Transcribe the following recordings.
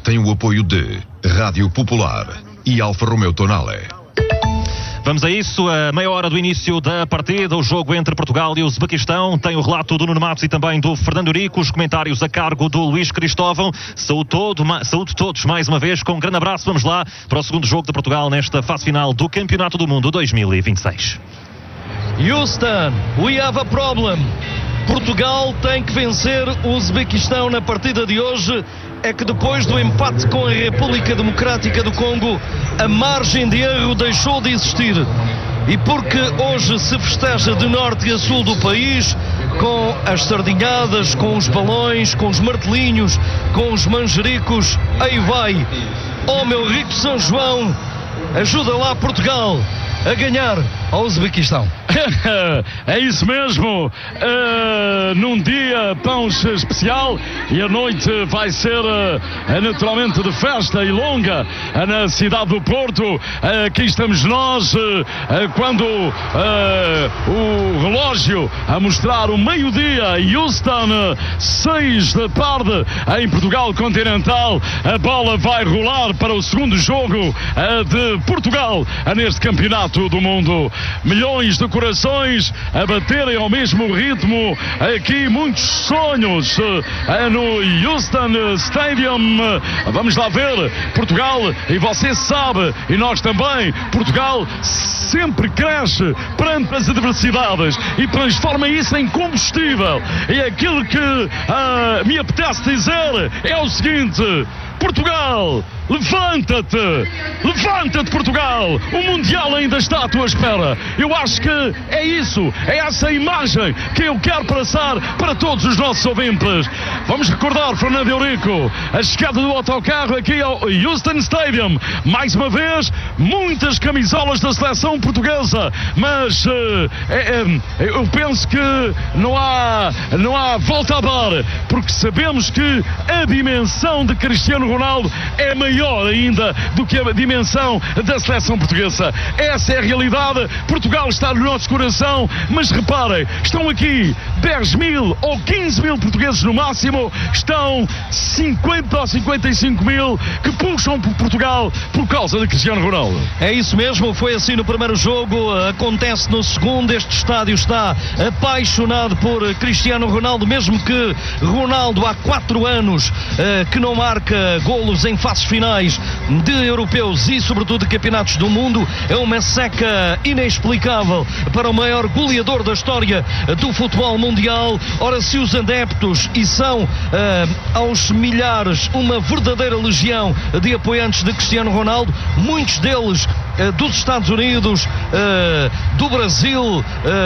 tem o apoio de Rádio Popular e Alfa Romeo Tonale. Vamos a isso, a meia hora do início da partida, o jogo entre Portugal e o Uzbequistão. Tem o relato do Nuno Matos e também do Fernando Eurico, os comentários a cargo do Luís Cristóvão. Saúde todos mais uma vez, com um grande abraço. Vamos lá para o segundo jogo de Portugal nesta fase final do Campeonato do Mundo 2026. Houston, we have a problem. Portugal tem que vencer o Uzbequistão na partida de hoje. É que depois do empate com a República Democrática do Congo, a margem de erro deixou de existir. E porque hoje se festeja de norte a sul do país, com as sardinhadas, com os balões, com os martelinhos, com os manjericos, aí vai. Oh meu rico São João, ajuda lá Portugal a ganhar ao Uzbequistão. É isso mesmo, num dia tão especial, e a noite vai ser naturalmente de festa e longa na cidade do Porto. Aqui estamos nós, quando o relógio a mostrar o meio-dia, Houston, 6 da tarde em Portugal continental, a bola vai rolar para o segundo jogo de Portugal neste campeonato do mundo. Milhões de corações a baterem ao mesmo ritmo, aqui muitos sonhos no Houston Stadium. Vamos lá ver, Portugal, e você sabe, e nós também, Portugal sempre cresce perante as adversidades e transforma isso em combustível. E aquilo que me apetece dizer é o seguinte: Portugal, levanta-te! Levanta-te, Portugal! O Mundial ainda está à tua espera. Eu acho que é isso, é essa imagem que eu quero passar para todos os nossos ouvintes. Vamos recordar, Fernando Eurico, a chegada do autocarro aqui ao Houston Stadium. Mais uma vez, muitas camisolas da seleção portuguesa, mas eu penso que não há volta a dar, porque sabemos que a dimensão de Cristiano Ronaldo é maior ainda do que a dimensão da seleção portuguesa. Essa é a realidade. Portugal está no nosso coração, mas reparem, estão aqui 10 mil ou 15 mil portugueses no máximo, estão 50 ou 55 mil que puxam por Portugal por causa de Cristiano Ronaldo. É isso mesmo, foi assim no primeiro jogo, acontece no segundo. Este estádio está apaixonado por Cristiano Ronaldo, mesmo que Ronaldo há 4 anos que não marca golos em fases finais de europeus e sobretudo de campeonatos do mundo. É uma seca inexplicável para o maior goleador da história do futebol mundial. Ora, se os adeptos, e são aos milhares uma verdadeira legião de apoiantes de Cristiano Ronaldo, muitos deles dos Estados Unidos, do Brasil,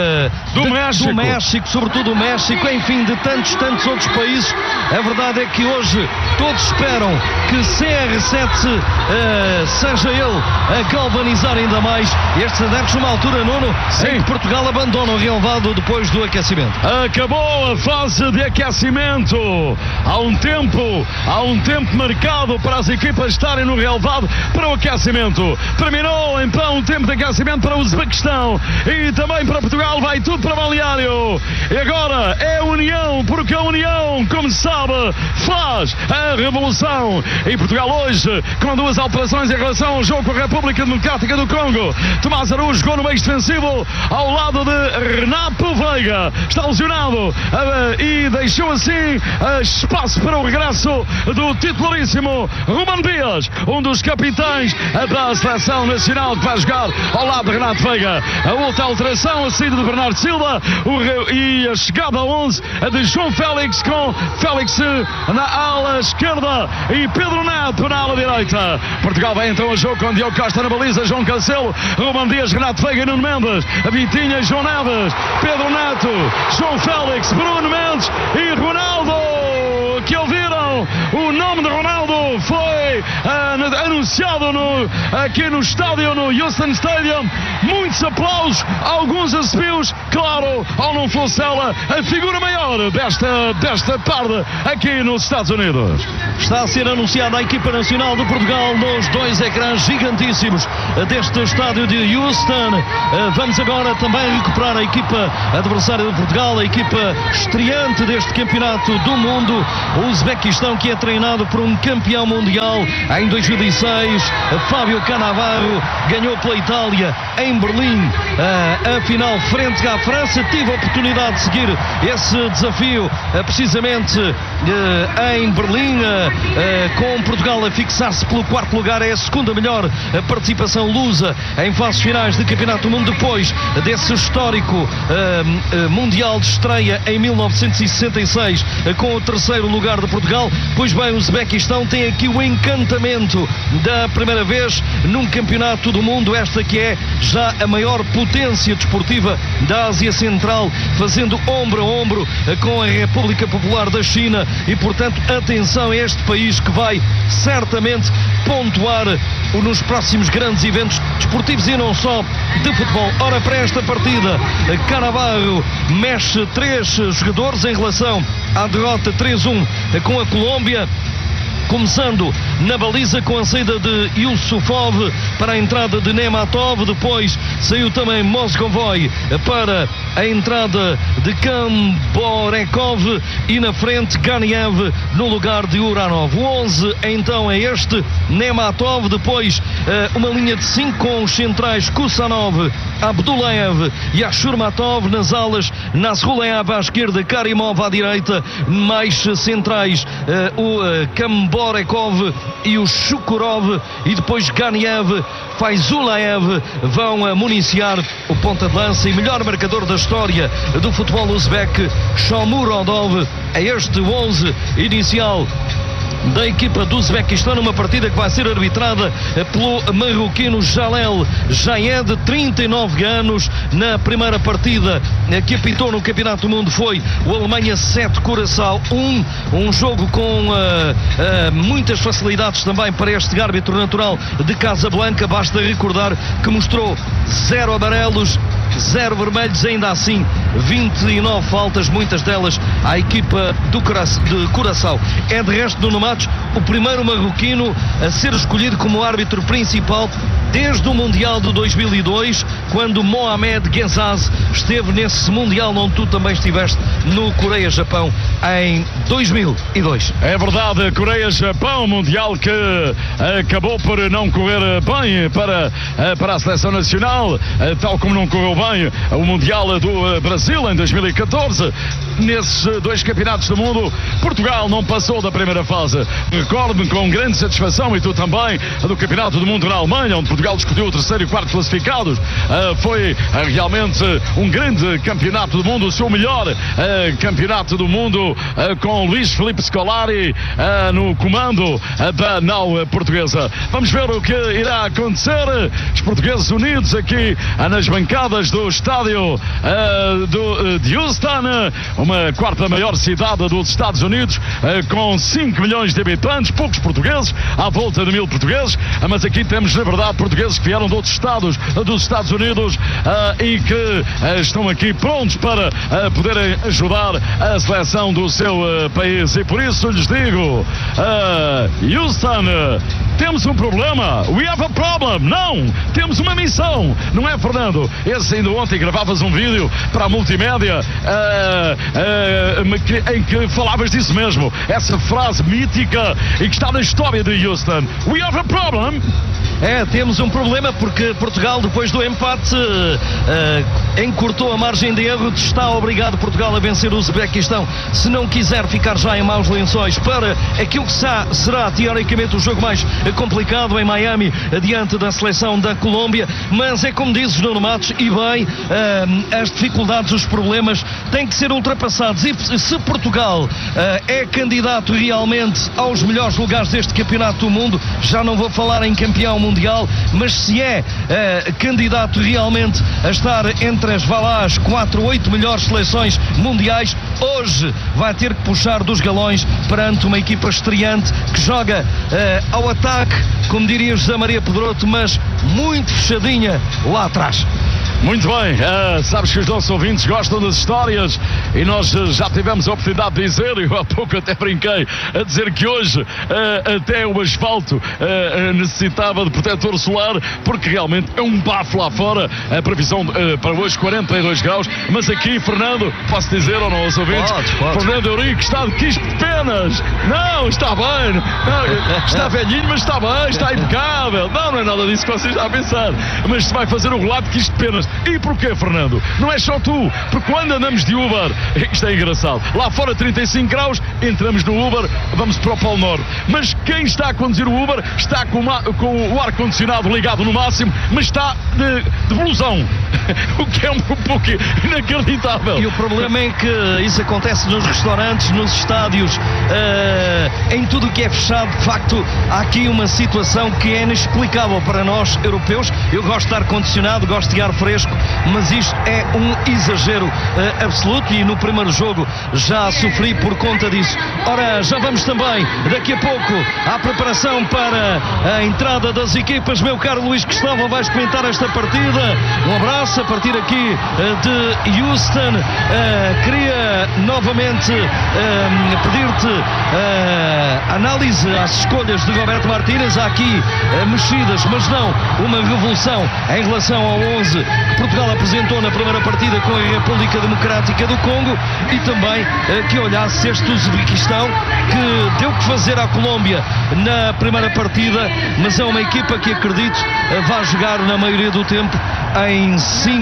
do México, sobretudo do México, enfim, de tantos outros países. A verdade é que hoje todos esperam que CR7 seja ele a galvanizar ainda mais estes adeptos numa altura, Nuno, em que Portugal abandona o relevado depois do aquecimento. Acabou a fase de aquecimento. Há um tempo marcado para as equipas estarem no relevado para o aquecimento. Terminou então o tempo de aquecimento para o Uzbequistão e também para Portugal. Vai tudo para Balneário. E agora é a união, porque a união, como se sabe, faz a revolução. E Portugal hoje com 2 alterações em relação ao jogo com a República Democrática do Congo. Tomás Araújo jogou no meio defensivo ao lado de Renato Veiga. Está lesionado e deixou assim espaço para o regresso do titularíssimo Ruben Dias, um dos capitães da seleção nacional, que vai jogar ao lado de Renato Veiga. A outra alteração, a saída de Bernardo Silva e a chegada a 11 de João Félix, com Félix na ala esquerda e Pedro Neto na ala direita. Portugal vai então a jogo com Diogo Costa na baliza, João Cancelo, Ruben Dias, Renato Veiga, Nuno Mendes, Vitinha, João Neves, Pedro Neto, João Félix, Bruno Mendes e Ronaldo, que ouviram o nome de Ronaldo foi anunciado aqui no estádio, no Houston Stadium. Muitos aplausos, alguns assobios, claro, ao não fosse ela a figura maior desta tarde aqui nos Estados Unidos. Está a ser anunciada a equipa nacional de Portugal nos 2 ecrãs gigantíssimos deste estádio de Houston. Vamos agora também recuperar a equipa adversária de Portugal, a equipa estreante deste campeonato do mundo, o Uzbequistão, que é treinado por um campeão mundial em 2006, Fábio Cannavaro, ganhou pela Itália em Berlim a final frente à França. Tive a oportunidade de seguir esse desafio precisamente em Berlim, com Portugal a fixar-se pelo 4º lugar. É a segunda melhor participação lusa em fases finais de campeonato do mundo, depois desse histórico mundial de estreia em 1966 com o 3º lugar de Portugal. Pois bem, o Uzbequistão tem aqui o encantamento da primeira vez num campeonato do mundo, esta que é já a maior potência desportiva da Ásia Central, fazendo ombro a ombro com a República Popular da China, e portanto atenção a este país que vai certamente pontuar nos próximos grandes eventos desportivos e não só de futebol. Ora, para esta partida, Cannavaro mexe 3 jogadores em relação à derrota 3-1 com a Colômbia, começando na baliza com a saída de Yusufov para a entrada de Nematov. Depois saiu também Moscovoy para a entrada de Kamborekov e na frente Ganiev no lugar de Uranov. O 11 então é este: Nematov, depois uma linha de 5 com os centrais Kusanov, Abdullaev e Ashurmatov nas alas, Nasrullaev à esquerda, Karimov à direita, mais centrais o Kamborekov e o Shukurov, e depois Ganiev, Faizulaev vão municiar o ponta de lança e melhor marcador da história do futebol uzbek, Shomurodov. É este 11 inicial da equipa do Uzbequistão, numa partida que vai ser arbitrada pelo marroquino Jalel Jayed, 39 anos. Na primeira partida que apitou no Campeonato do Mundo foi o Alemanha 7, Curaçao 1, um jogo com muitas facilidades também para este árbitro natural de Casablanca. Basta recordar que mostrou 0 amarelos, 0 vermelhos, ainda assim 29 faltas, muitas delas à equipa de Curaçao. É de resto, no Matos, o primeiro marroquino a ser escolhido como árbitro principal desde o Mundial de 2002, quando Mohamed Ghezaz esteve nesse Mundial onde tu também estiveste, no Coreia-Japão, em 2002. É verdade, Coreia-Japão, Mundial que acabou por não correr bem para a seleção nacional, tal como não correu bem o Mundial do Brasil em 2014. Nesses 2 campeonatos do mundo, Portugal não passou da primeira fase. Recordo-me com grande satisfação, e tu também, do Campeonato do Mundo na Alemanha, onde Portugal discutiu o 3º e 4º classificados. Foi realmente um grande campeonato do mundo, o seu melhor campeonato do mundo, com Luís Filipe Scolari no comando da nau portuguesa. Vamos ver o que irá acontecer. Os portugueses unidos aqui nas bancadas do estádio de Houston, uma 4ª maior cidade dos Estados Unidos, com 5 milhões de habitantes, poucos portugueses, à volta de 1000 portugueses, mas aqui temos, na verdade, portugueses que vieram de outros estados dos Estados Unidos e que estão aqui prontos para poderem ajudar a seleção do seu país. E por isso lhes digo, Houston, temos um problema. We have a problem. Não, temos uma missão. Não é, Fernando? Esse ainda ontem gravavas um vídeo para a multimédia em que falavas disso mesmo. Essa frase mítica e que está na história de Houston. We have a problem. Temos um problema porque Portugal, depois do empate, encurtou a margem de erro. Está obrigado Portugal a vencer o Uzbequistão, se não quiser ficar já em maus lençóis para aquilo que será teoricamente o jogo mais complicado em Miami, diante da seleção da Colômbia. Mas é como dizes, Nuno Matos, e bem, as dificuldades, os problemas têm que ser ultrapassados. E se Portugal é candidato realmente aos melhores lugares deste campeonato do mundo, já não vou falar em campeão mundial, mas se é candidato realmente a estar entre as 4 ou 8 melhores seleções mundiais, hoje vai ter que puxar dos galões perante uma equipa estreante que joga ao ataque, como diria José Maria Pedroto, mas muito fechadinha lá atrás. Muito bem, sabes que os nossos ouvintes gostam das histórias e nós já tivemos a oportunidade de dizer, eu há pouco até brinquei a dizer que hoje até o asfalto necessitava de protetor solar, porque realmente é um bafo lá fora. A previsão para hoje 42 graus, mas aqui, Fernando, posso dizer ou não aos ouvintes? Pode. Fernando Eurico está de quispo de penas. Não, está bem, não, está velhinho, mas está bem, está impecável. Não é nada disso que você está a pensar, mas se vai fazer um relato de quispo de penas. E porquê, Fernando? Não é só tu, porque quando andamos de Uber, isto é engraçado, lá fora 35 graus, entramos no Uber, vamos para o Polo Norte, mas quem está a conduzir o Uber está com o ar-condicionado ligado no máximo, mas está de blusão, o que é um pouco inacreditável. E o problema é que isso acontece nos restaurantes, nos estádios, em tudo o que é fechado. De facto, há aqui uma situação que é inexplicável para nós europeus. Eu gosto de ar-condicionado, gosto de ar fresco, mas isto é um exagero absoluto, e no primeiro jogo já sofri por conta disso. Ora, já vamos também daqui a pouco à preparação para a entrada das equipas. Meu caro Luís Cristóvão, vais comentar esta partida. Um abraço a partir aqui de Houston. Queria novamente pedir-te análise às escolhas de Roberto Martínez. Há aqui mexidas, mas não uma revolução em relação ao 11 que Portugal apresentou na primeira partida com a República Democrática do Congo, e também que olhasse este Uzbequistão, que deu que fazer à Colômbia na primeira partida, mas é uma equipa que acredito vai jogar na maioria do tempo em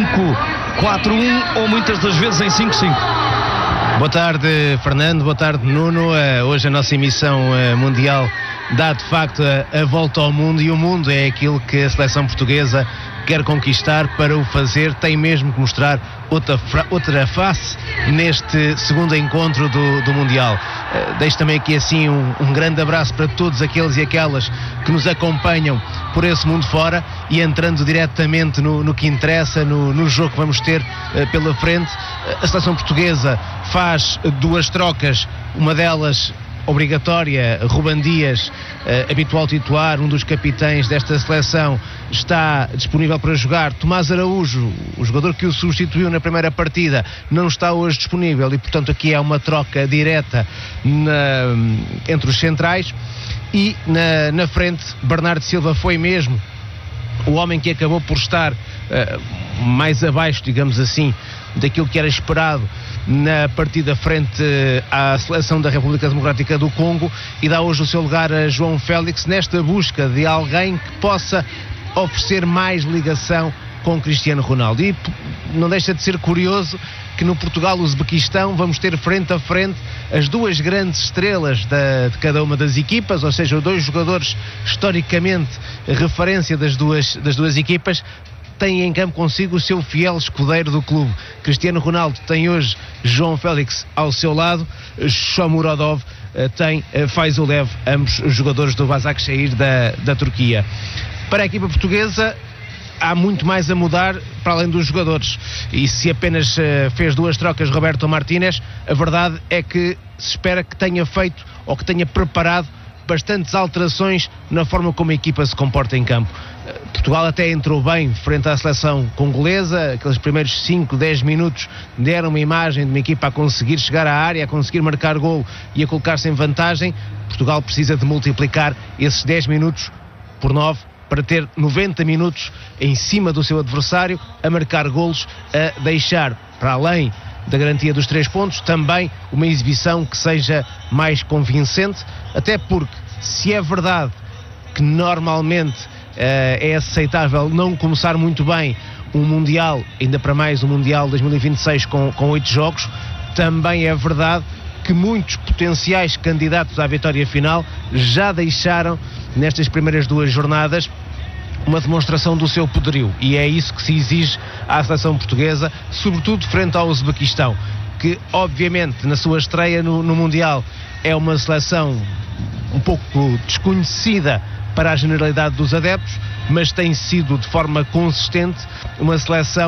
5-4-1 ou muitas das vezes em 5-5. Boa tarde, Fernando, boa tarde, Nuno. Hoje a nossa emissão mundial dá de facto a volta ao mundo, e o mundo é aquilo que a seleção portuguesa quer conquistar. Para o fazer tem mesmo que mostrar outra face neste segundo encontro do Mundial. Deixo também aqui assim um grande abraço para todos aqueles e aquelas que nos acompanham por esse mundo fora, e entrando diretamente no que interessa, no jogo que vamos ter pela frente. A seleção portuguesa faz duas trocas, uma delas obrigatória. Ruben Dias, habitual titular, um dos capitães desta seleção, está disponível para jogar. Tomás Araújo, o jogador que o substituiu na primeira partida, não está hoje disponível, e portanto aqui há uma troca direta entre os centrais. E na frente, Bernardo Silva foi mesmo o homem que acabou por estar mais abaixo, digamos assim, daquilo que era esperado na partida frente à seleção da República Democrática do Congo, e dá hoje o seu lugar a João Félix, nesta busca de alguém que possa oferecer mais ligação com Cristiano Ronaldo. E não deixa de ser curioso que no Portugal-Uzbequistão vamos ter frente a frente as duas grandes estrelas de cada uma das equipas, ou seja, dois jogadores historicamente referência das duas equipas, tem em campo consigo o seu fiel escudeiro do clube. Cristiano Ronaldo tem hoje João Félix ao seu lado, Shomurodov tem Faizulev, ambos jogadores do Başakşehir da Turquia. Para a equipa portuguesa há muito mais a mudar para além dos jogadores, e se apenas fez duas trocas Roberto Martínez, a verdade é que se espera que tenha feito ou que tenha preparado bastantes alterações na forma como a equipa se comporta em campo. Portugal até entrou bem frente à seleção congolesa, aqueles primeiros 5-10 minutos deram uma imagem de uma equipa a conseguir chegar à área, a conseguir marcar golo e a colocar-se em vantagem. Portugal precisa de multiplicar esses 10 minutos por 9 para ter 90 minutos em cima do seu adversário, a marcar golos, a deixar, para além da garantia dos 3 pontos, também uma exibição que seja mais convincente, até porque, se é verdade que normalmente é aceitável não começar muito bem um Mundial, ainda para mais um Mundial 2026 com 8 jogos, também é verdade que muitos potenciais candidatos à vitória final já deixaram nestas primeiras duas jornadas uma demonstração do seu poderio, e é isso que se exige à seleção portuguesa, sobretudo frente ao Uzbequistão, que obviamente na sua estreia no Mundial é uma seleção um pouco desconhecida para a generalidade dos adeptos, mas tem sido de forma consistente uma seleção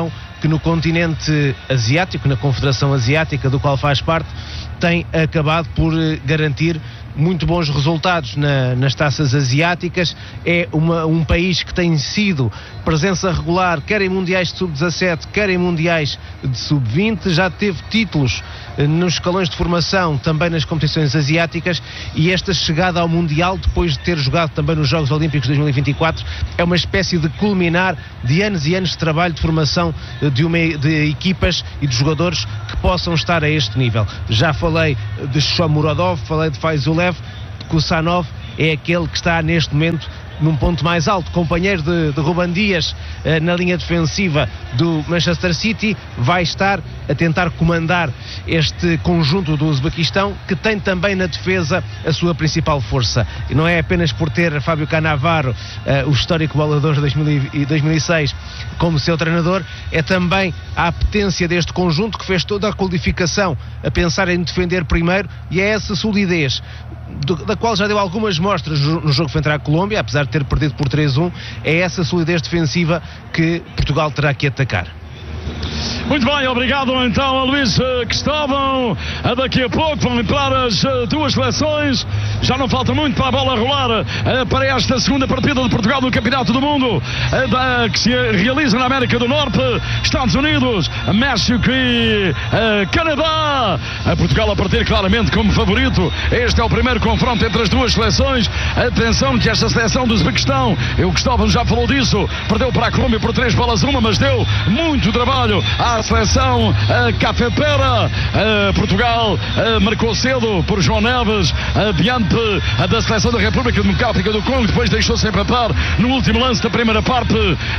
que no continente asiático, na Confederação Asiática, do qual faz parte, tem acabado por garantir muito bons resultados nas taças asiáticas. É um país que tem sido presença regular, quer em mundiais de sub-17, quer em mundiais de sub-20, já teve títulos nos escalões de formação, também nas competições asiáticas, e esta chegada ao Mundial, depois de ter jogado também nos Jogos Olímpicos de 2024, é uma espécie de culminar de anos e anos de trabalho de formação de equipas e de jogadores que possam estar a este nível. Já falei de Shomurodov, falei de Faizulev, Kusanov é aquele que está neste momento num ponto mais alto, companheiro de Ruben Dias na linha defensiva do Manchester City, vai estar a tentar comandar este conjunto do Uzbequistão, que tem também na defesa a sua principal força. E não é apenas por ter Fábio Cannavaro, o histórico bolador de 2006, como seu treinador, é também a apetência deste conjunto que fez toda a qualificação a pensar em defender primeiro, e é essa solidez da qual já deu algumas mostras no jogo frente à Colômbia, apesar de ter perdido por 3-1, é essa solidez defensiva que Portugal terá que atacar. Muito bem, obrigado então a Luís Cristóvão. Daqui a pouco vão entrar as duas seleções. Já não falta muito para a bola rolar para esta segunda partida de Portugal no Campeonato do Mundo, que se realiza na América do Norte, Estados Unidos, México e Canadá. Portugal a partir claramente como favorito. Este é o primeiro confronto entre as duas seleções. Atenção que esta seleção do Uzbequistão, o Cristóvão já falou disso, perdeu para a Colômbia por 3-1, mas deu muito trabalho à seleção cafetera. Portugal marcou cedo por João Neves diante da seleção da República Democrática do Congo, depois deixou-se empatar no último lance da primeira parte,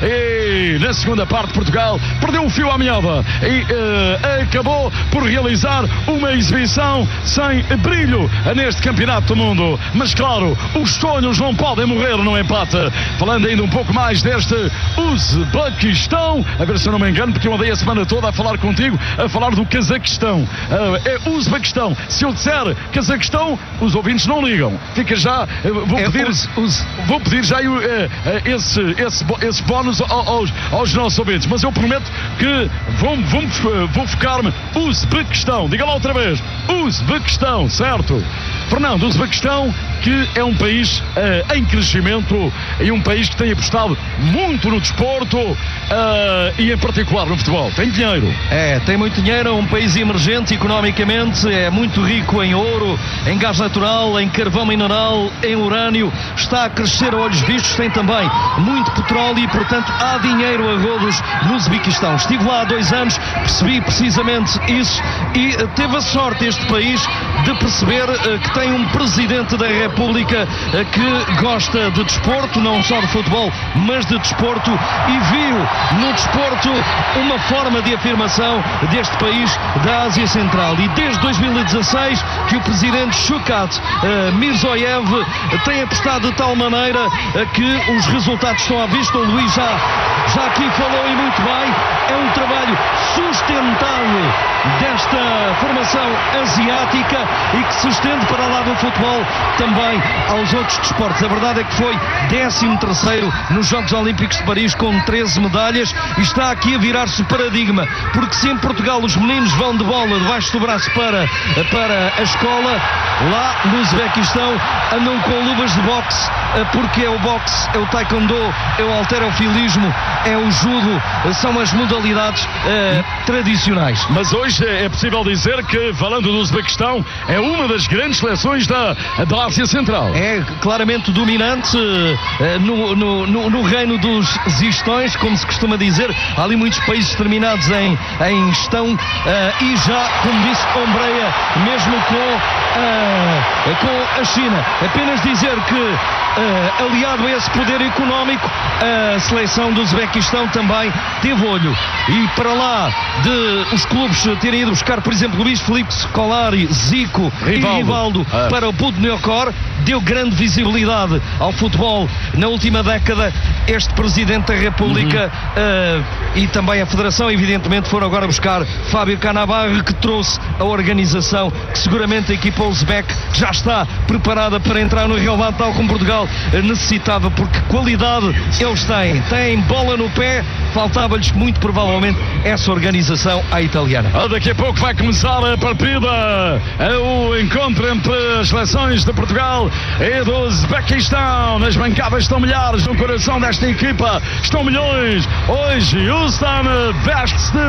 e na segunda parte Portugal perdeu o fio à meada e acabou por realizar uma exibição sem brilho neste Campeonato do Mundo. Mas claro, os sonhos não podem morrer no empate. Falando ainda um pouco mais deste Uzbequistão, a ver se eu não me engano, porque eu andei a semana toda a falar contigo, a falar do Cazaquistão. É Uzbequistão. Se eu disser Cazaquistão, os ouvintes não ligam. Fica já, vou pedir já esse bónus aos nossos ouvintes, mas eu prometo que vou focar-me. Uzbequistão, diga lá outra vez, Uzbequistão, certo? Fernando, o Uzbequistão, que é um país em crescimento e um país que tem apostado muito no desporto e em particular no futebol. Tem dinheiro. Tem muito dinheiro, é um país emergente economicamente, é muito rico em ouro, em gás natural, em carvão mineral, em urânio, está a crescer a olhos vistos, tem também muito petróleo e, portanto, há dinheiro a rodos no Uzbequistão. Estive lá há 2 anos, percebi precisamente isso e teve a sorte este país de perceber que tem um presidente da República que gosta de desporto, não só de futebol, mas de desporto, e viu no desporto uma forma de afirmação deste país da Ásia Central. E desde 2016 que o presidente Shavkat Mirziyoyev tem apostado de tal maneira que os resultados estão à vista. O Luís já aqui falou e muito bem, é um trabalho sustentado desta formação asiática e que se estende para lá do futebol também aos outros desportos. A verdade é que foi 13º nos Jogos Olímpicos de Paris com 13 medalhas e está aqui a virar-se o paradigma, porque se em Portugal os meninos vão de bola debaixo do braço para a escola, lá no Uzbequistão andam com luvas de boxe, porque é o boxe, é o taekwondo, é o halterofilismo, é o judo, são as modalidades tradicionais. Mas hoje é possível dizer que, falando do Uzbequistão, é uma das grandes seleções da Ásia Central. É claramente dominante no reino dos zistões, como se costuma dizer. Há ali muitos países terminados em gestão e já, como disse, ombreia mesmo com a China. Apenas dizer que, aliado a esse poder económico, a seleção do Uzbequistão também teve olho. E para lá de os clubes terem ido buscar, por exemplo, Luís Filipe Scolari, Zico e Rivaldo para o Budenholzer, deu grande visibilidade ao futebol na última década. Este Presidente da República e também a Federação, evidentemente, foram agora buscar Fábio Cannavaro, que trouxe a organização, que seguramente a equipa uzbek já está preparada para entrar no relevado, tal como Portugal Portugal necessitava, porque qualidade eles têm bola no pé, faltava-lhes muito provavelmente essa organização à italiana. Daqui a pouco vai começar a partida, o encontro entre as seleções de Portugal e do Uzbequistão. Nas bancadas estão milhares, no coração desta equipa estão milhões. Hoje Houston veste-se de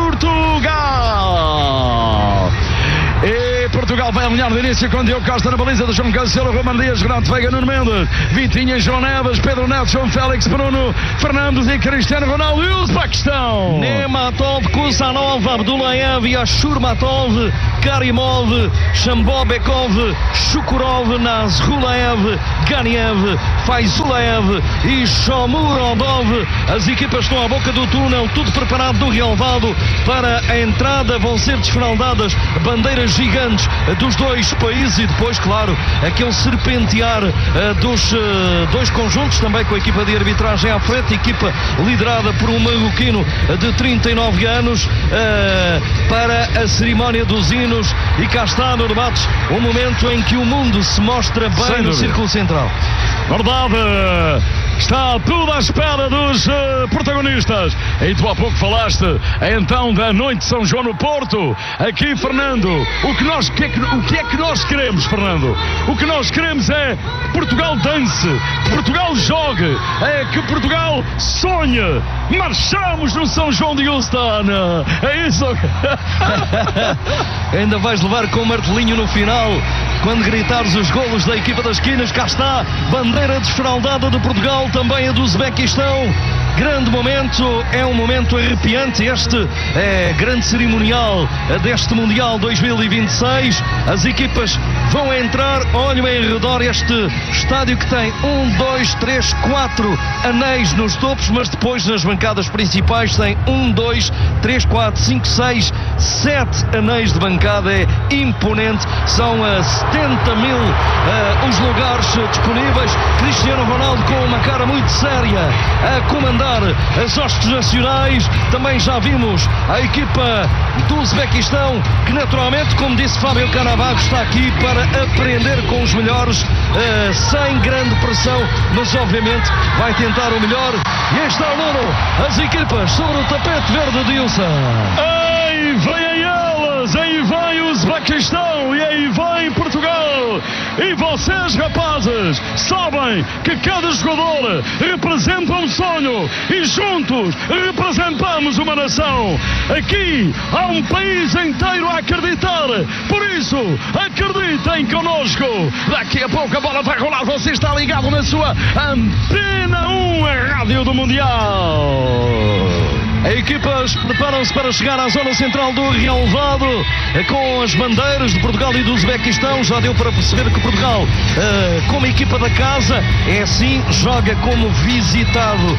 Portugal. E Portugal vai alinhar de início com Diogo Costa na baliza, do João Cancelo, Roman Dias, Renato Veiga, Nuno Mendes, Vitinha, João Neves, Pedro Neto, João Félix, Bruno Fernandes e Cristiano Ronaldo. E o Uzbequistão: Nematov, Kusanov, Abdullayev, Yashurmatov, Karimov, Shambobekov, Shukurov, Nazrulaev, Ganiev, Faizulaev e Shomurodov. As equipas estão à boca do túnel, tudo preparado do relvado para a entrada. Vão ser desfraldadas bandeiras gigantes dos dois países e depois, claro, aquele serpentear dos dois conjuntos, também com a equipa de arbitragem à frente, equipa liderada por um marroquino de 39 anos, para a cerimónia dos hinos. E cá está no debate o momento em que o mundo se mostra bem no círculo central. Verdade. Está tudo à espera dos protagonistas. E tu há pouco falaste então da noite de São João no Porto. Aqui, Fernando, o que é que nós queremos, Fernando? O que nós queremos é que Portugal dance, que Portugal jogue, é que Portugal sonhe. Marchamos no São João de Houston. É isso. Ainda vais levar com o martelinho no final quando gritares os golos da equipa das esquinas. Cá está, bandeira desfraldada de Portugal, também a do Uzbequistão. Grande momento, é um momento arrepiante este grande cerimonial deste Mundial 2026. As equipas vão entrar, olhem em redor este estádio que tem 1, 2, 3, 4 anéis nos topos, mas depois nas bancadas principais tem 1, 2, 3, 4, 5, 6, 7 anéis de bancada. É imponente, são 70 mil os lugares disponíveis. Cristiano Ronaldo com uma cara muito séria a comandar as hostes nacionais. Também já vimos a equipa do Uzbequistão, que naturalmente, como disse Fábio Cannavaro, está aqui para aprender com os melhores, sem grande pressão, mas obviamente vai tentar o melhor. E aí está o Nuno, as equipas sobre o tapete verde de Houston. Aí vem elas, aí vem o Uzbequistão e aí vem Portugal. E vocês, rapazes, sabem que cada jogador representa um sonho e juntos representamos uma nação. Aqui há um país inteiro a acreditar, por isso acreditem connosco. Daqui a pouco a bola vai rolar, você está ligado na sua Antena 1, a rádio do Mundial. Equipas preparam-se para chegar à zona central do relvado com as bandeiras de Portugal e do Uzbequistão. Já deu para perceber que Portugal, como equipa da casa, é assim, joga como visitado.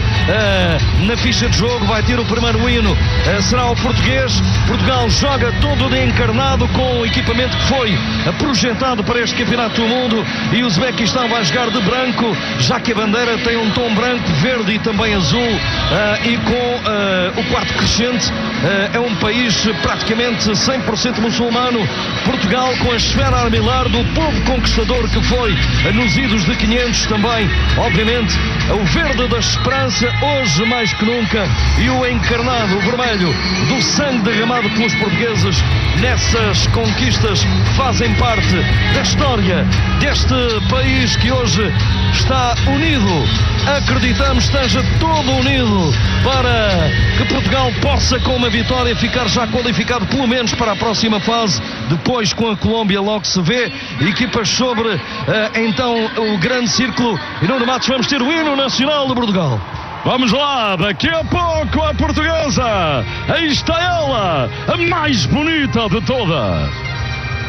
Na ficha de jogo vai ter o primeiro hino, será o português. Portugal joga todo de encarnado com o equipamento que foi projetado para este Campeonato do Mundo, e o Uzbequistão vai jogar de branco, já que a bandeira tem um tom branco, verde e também azul, e com o quarto crescente. É um país praticamente 100% muçulmano. Portugal com a esfera armilar do povo conquistador que foi nos idos de 500 também, obviamente, o verde da esperança hoje mais que nunca, e o encarnado vermelho do sangue derramado pelos portugueses nessas conquistas fazem parte da história deste país que hoje está unido. Acreditamos esteja todo unido para que Portugal possa, com uma vitória, ficar já qualificado pelo menos para a próxima fase. Depois, com a Colômbia, logo se vê. Equipas sobre então o grande círculo, e no Matos vamos ter o hino nacional de Portugal. Vamos lá, daqui a pouco a portuguesa. Aí está ela, a mais bonita de todas.